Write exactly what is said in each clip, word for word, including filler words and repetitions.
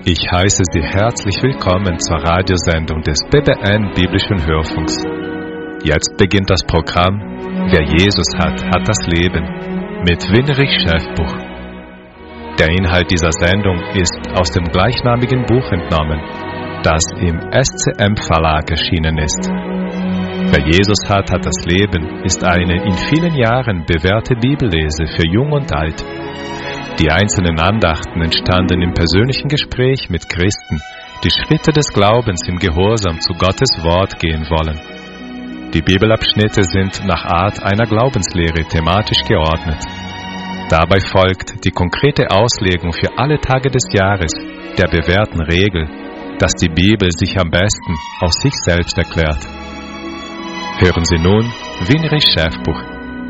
Ich heiße Sie herzlich willkommen zur Radiosendung des B B N Biblischen Hörfunks. Jetzt beginnt das Programm Wer Jesus hat, hat das Leben mit Winrich Schäfbuch. Der Inhalt dieser Sendung ist aus dem gleichnamigen Buch entnommen, das im S C M Verlag erschienen ist. Wer Jesus hat, hat das Leben ist eine in vielen Jahren bewährte Bibellese für Jung und Alt. Die einzelnen Andachten entstanden im persönlichen Gespräch mit Christen, die Schritte des Glaubens im Gehorsam zu Gottes Wort gehen wollen. Die Bibelabschnitte sind nach Art einer Glaubenslehre thematisch geordnet. Dabei folgt die konkrete Auslegung für alle Tage des Jahres der bewährten Regel, dass die Bibel sich am besten aus sich selbst erklärt. Hören Sie nun Winrich Schäfbuch.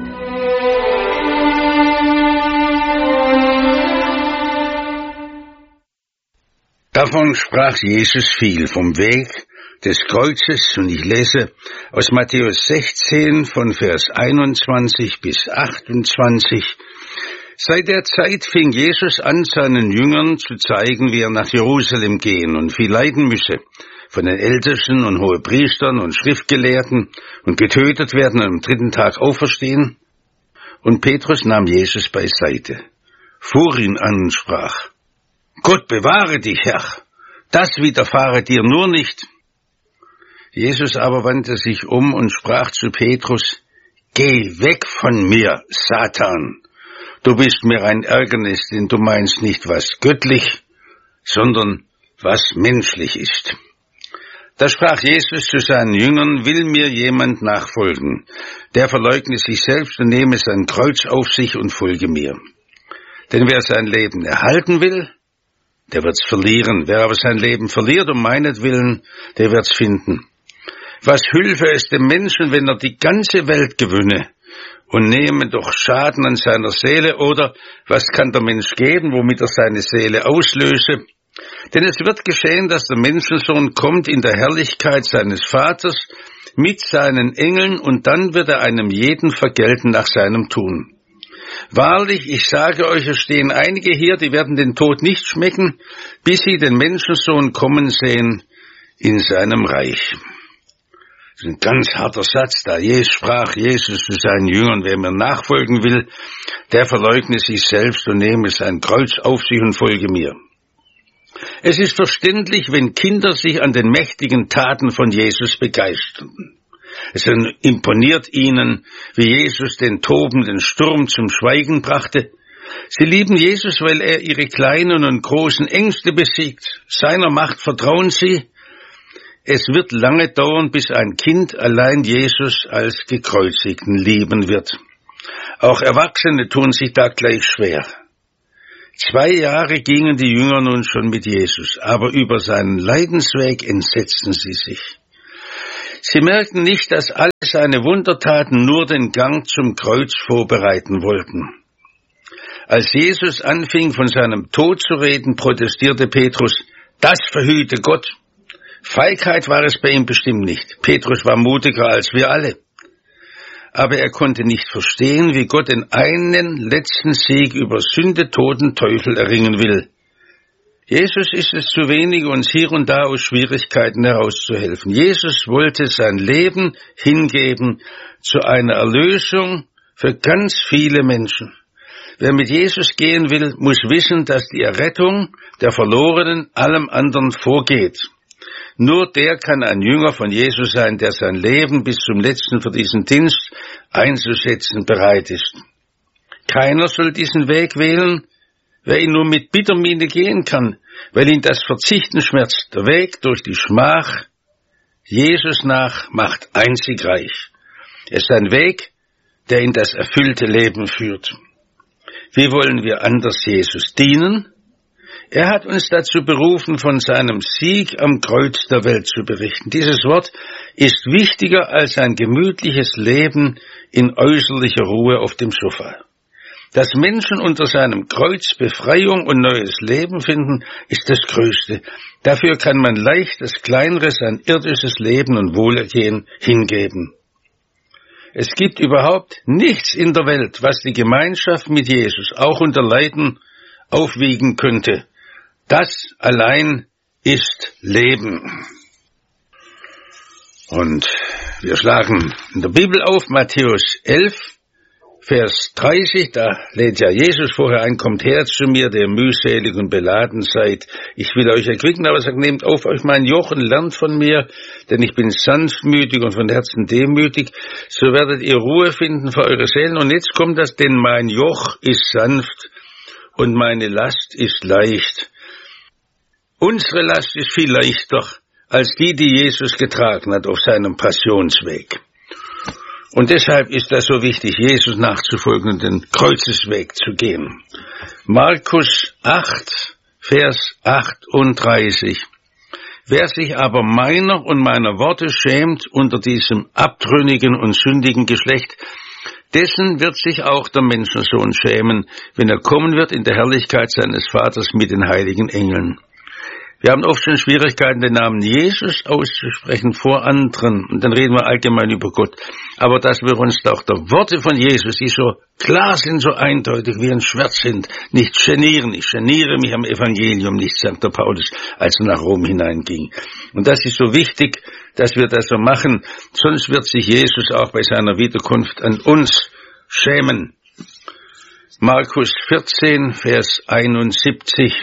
Davon sprach Jesus viel, vom Weg des Kreuzes, und ich lese aus Matthäus sechzehn von Vers einundzwanzig bis achtundzwanzig. Seit der Zeit fing Jesus an, seinen Jüngern zu zeigen, wie er nach Jerusalem gehen und viel leiden müsse, von den Ältesten und Hohepriestern und Schriftgelehrten und getötet werden und am dritten Tag auferstehen. Und Petrus nahm Jesus beiseite, fuhr ihn an und sprach: Gott bewahre dich, Herr, das widerfahre dir nur nicht. Jesus aber wandte sich um und sprach zu Petrus: Geh weg von mir, Satan, du bist mir ein Ärgernis, denn du meinst nicht, was göttlich, sondern was menschlich ist. Da sprach Jesus zu seinen Jüngern: Will mir jemand nachfolgen, der verleugne sich selbst und nehme sein Kreuz auf sich und folge mir. Denn wer sein Leben erhalten will, der wird's verlieren. Wer aber sein Leben verliert um meinetwillen, der wird's finden. Was hülfe es dem Menschen, wenn er die ganze Welt gewinne und nehme doch Schaden an seiner Seele? Oder was kann der Mensch geben, womit er seine Seele auslöse? Denn es wird geschehen, dass der Menschensohn kommt in der Herrlichkeit seines Vaters mit seinen Engeln, und dann wird er einem jeden vergelten nach seinem Tun. Wahrlich, ich sage euch, es stehen einige hier, die werden den Tod nicht schmecken, bis sie den Menschensohn kommen sehen in seinem Reich. Das ist ein ganz harter Satz, da Jesus sprach Jesus zu seinen Jüngern: Wer mir nachfolgen will, der verleugne sich selbst und nehme sein Kreuz auf sich und folge mir. Es ist verständlich, wenn Kinder sich an den mächtigen Taten von Jesus begeistern. Es imponiert ihnen, wie Jesus den tobenden Sturm zum Schweigen brachte. Sie lieben Jesus, weil er ihre kleinen und großen Ängste besiegt. Seiner Macht vertrauen sie. Es wird lange dauern, bis ein Kind allein Jesus als Gekreuzigten lieben wird. Auch Erwachsene tun sich da gleich schwer. Zwei Jahre gingen die Jünger nun schon mit Jesus, aber über seinen Leidensweg entsetzten sie sich. Sie merkten nicht, dass alle seine Wundertaten nur den Gang zum Kreuz vorbereiten wollten. Als Jesus anfing, von seinem Tod zu reden, protestierte Petrus: Das verhüte Gott. Feigheit war es bei ihm bestimmt nicht. Petrus war mutiger als wir alle. Aber er konnte nicht verstehen, wie Gott den einen letzten Sieg über Sünde, Tod und Teufel erringen will. Jesus ist es zu wenig, uns hier und da aus Schwierigkeiten herauszuhelfen. Jesus wollte sein Leben hingeben zu einer Erlösung für ganz viele Menschen. Wer mit Jesus gehen will, muss wissen, dass die Errettung der Verlorenen allem anderen vorgeht. Nur der kann ein Jünger von Jesus sein, der sein Leben bis zum Letzten für diesen Dienst einzusetzen bereit ist. Keiner soll diesen Weg wählen, wer ihn nur mit Bittermiene gehen kann, weil ihn das Verzichten schmerzt. Der Weg durch die Schmach Jesus nach macht einzig reich. Es ist ein Weg, der in das erfüllte Leben führt. Wie wollen wir anders Jesus dienen? Er hat uns dazu berufen, von seinem Sieg am Kreuz der Welt zu berichten. Dieses Wort ist wichtiger als ein gemütliches Leben in äußerlicher Ruhe auf dem Sofa. Dass Menschen unter seinem Kreuz Befreiung und neues Leben finden, ist das Größte. Dafür kann man leicht das Kleinere, sein irdisches Leben und Wohlergehen hingeben. Es gibt überhaupt nichts in der Welt, was die Gemeinschaft mit Jesus auch unter Leiden aufwiegen könnte. Das allein ist Leben. Und wir schlagen in der Bibel auf Matthäus elf, Vers dreißig, da lädt ja Jesus vorher ein, kommt her zu mir, der mühselig und beladen seid. Ich will euch erquicken, aber sagt, nehmt auf euch mein Joch und lernt von mir, denn ich bin sanftmütig und von Herzen demütig, so werdet ihr Ruhe finden für eure Seelen. Und jetzt kommt das, denn mein Joch ist sanft und meine Last ist leicht. Unsere Last ist viel leichter als die, die Jesus getragen hat auf seinem Passionsweg. Und deshalb ist das so wichtig, Jesus nachzufolgen und den Kreuzesweg zu gehen. Markus acht, Vers achtunddreißig. Wer sich aber meiner und meiner Worte schämt unter diesem abtrünnigen und sündigen Geschlecht, dessen wird sich auch der Menschensohn schämen, wenn er kommen wird in der Herrlichkeit seines Vaters mit den heiligen Engeln. Wir haben oft schon Schwierigkeiten, den Namen Jesus auszusprechen vor anderen. Und dann reden wir allgemein über Gott. Aber dass wir uns doch der Worte von Jesus, die so klar sind, so eindeutig wie ein Schwert sind, nicht genieren. Ich geniere mich am Evangelium nicht, sagt der Paulus, als er nach Rom hineinging. Und das ist so wichtig, dass wir das so machen. Sonst wird sich Jesus auch bei seiner Wiederkunft an uns schämen. Markus vierzehn, Vers einundsiebzig.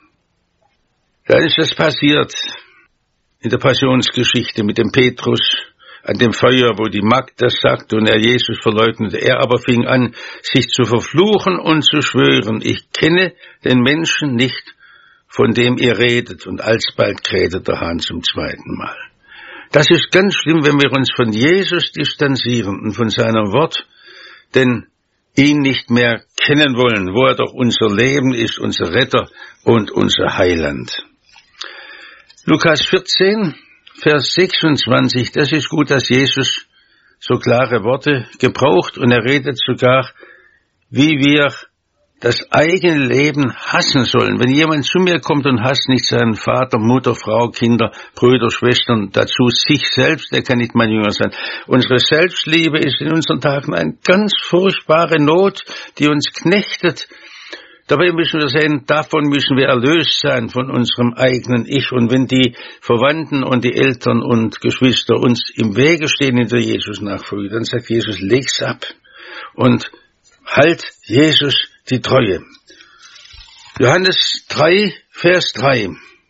Da ist es passiert in der Passionsgeschichte mit dem Petrus an dem Feuer, wo die Magd das sagte und er Jesus verleugnete. Er aber fing an, sich zu verfluchen und zu schwören, ich kenne den Menschen nicht, von dem ihr redet. Und alsbald krähte der Hahn zum zweiten Mal. Das ist ganz schlimm, wenn wir uns von Jesus distanzieren und von seinem Wort, denn ihn nicht mehr kennen wollen, wo er doch unser Leben ist, unser Retter und unser Heiland. Lukas vierzehn, Vers sechsundzwanzig, das ist gut, dass Jesus so klare Worte gebraucht und er redet sogar, wie wir das eigene Leben hassen sollen. Wenn jemand zu mir kommt und hasst nicht seinen Vater, Mutter, Frau, Kinder, Brüder, Schwestern, dazu sich selbst, der kann nicht mein Jünger sein. Unsere Selbstliebe ist in unseren Tagen eine ganz furchtbare Not, die uns knechtet. Dabei müssen wir sehen, davon müssen wir erlöst sein, von unserem eigenen Ich. Und wenn die Verwandten und die Eltern und Geschwister uns im Wege stehen in der Jesus-Nachfolge, dann sagt Jesus, leg's ab und halt Jesus die Treue. Johannes drei, Vers drei.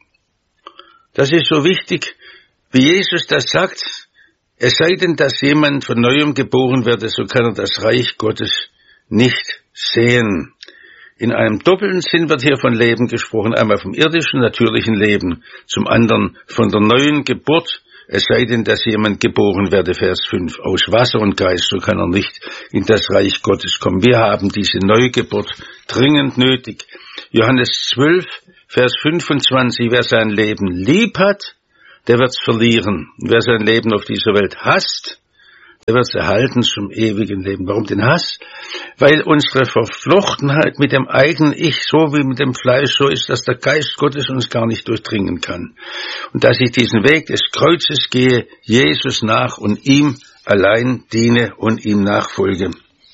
Das ist so wichtig, wie Jesus das sagt. Es sei denn, dass jemand von Neuem geboren werde, so kann er das Reich Gottes nicht sehen. In einem doppelten Sinn wird hier von Leben gesprochen, einmal vom irdischen, natürlichen Leben, zum anderen von der neuen Geburt, es sei denn, dass jemand geboren werde, Vers fünf, aus Wasser und Geist, so kann er nicht in das Reich Gottes kommen. Wir haben diese Neugeburt dringend nötig. Johannes zwölf, Vers fünfundzwanzig, wer sein Leben lieb hat, der wird's verlieren. Und wer sein Leben auf dieser Welt hasst, der wird es erhalten zum ewigen Leben. Warum den Hass? Weil unsere Verflochtenheit mit dem eigenen Ich, so wie mit dem Fleisch, so ist, dass der Geist Gottes uns gar nicht durchdringen kann. Und dass ich diesen Weg des Kreuzes gehe, Jesus nach und ihm allein diene und ihm nachfolge.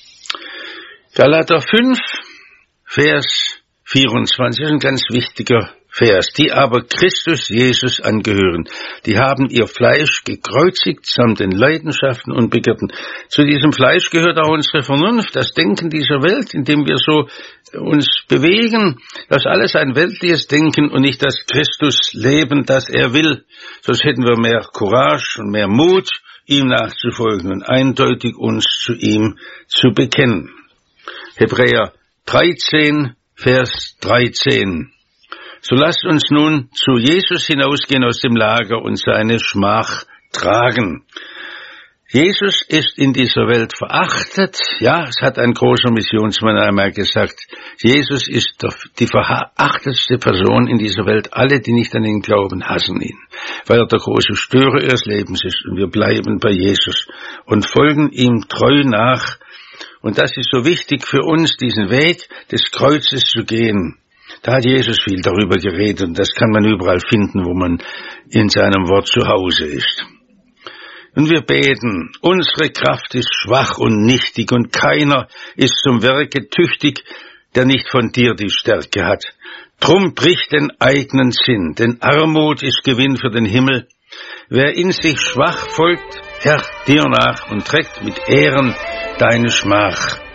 Galater fünf, Vers vierundzwanzig, ist ein ganz wichtiger Vers. Die aber Christus Jesus angehören, die haben ihr Fleisch gekreuzigt samt den Leidenschaften und Begierden. Zu diesem Fleisch gehört auch unsere Vernunft, das Denken dieser Welt, in dem wir so uns bewegen. Das ist alles ein weltliches Denken und nicht das Christusleben, das er will. Sonst hätten wir mehr Courage und mehr Mut, ihm nachzufolgen und eindeutig uns zu ihm zu bekennen. Hebräer dreizehn, Vers dreizehn. So lasst uns nun zu Jesus hinausgehen aus dem Lager und seine Schmach tragen. Jesus ist in dieser Welt verachtet. Ja, es hat ein großer Missionsmann einmal gesagt, Jesus ist die verachtetste Person in dieser Welt. Alle, die nicht an ihn glauben, hassen ihn, weil er der große Störer ihres Lebens ist. Und wir bleiben bei Jesus und folgen ihm treu nach. Und das ist so wichtig für uns, diesen Weg des Kreuzes zu gehen. Da hat Jesus viel darüber geredet und das kann man überall finden, wo man in seinem Wort zu Hause ist. Und wir beten, unsere Kraft ist schwach und nichtig und keiner ist zum Werke tüchtig, der nicht von dir die Stärke hat. Drum brich den eigenen Sinn, denn Armut ist Gewinn für den Himmel. Wer in sich schwach folgt, Herr, dir nach und trägt mit Ehren deine Schmach.